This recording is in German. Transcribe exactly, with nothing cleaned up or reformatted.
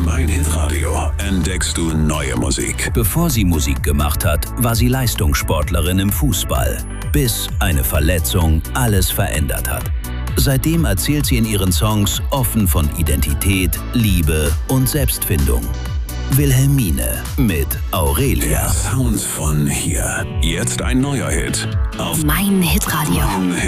Mein Hitradio entdeckst du neue Musik. Bevor sie Musik gemacht hat, war sie Leistungssportlerin im Fußball, bis eine Verletzung alles verändert hat. Seitdem erzählt sie in ihren Songs offen von Identität, Liebe und Selbstfindung. Wilhelmine mit Aurelia. Der Sound von hier. Jetzt ein neuer Hit auf Mein Hitradio. Mein Hit